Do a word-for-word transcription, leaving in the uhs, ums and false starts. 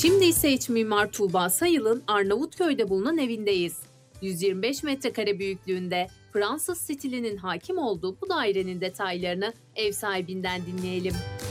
Şimdi ise iç mimar Tuğba Sayıl'ın Arnavutköy'de bulunan evindeyiz. yüz yirmi beş metrekare büyüklüğünde Fransız stilinin hakim olduğu bu dairenin detaylarını ev sahibinden dinleyelim.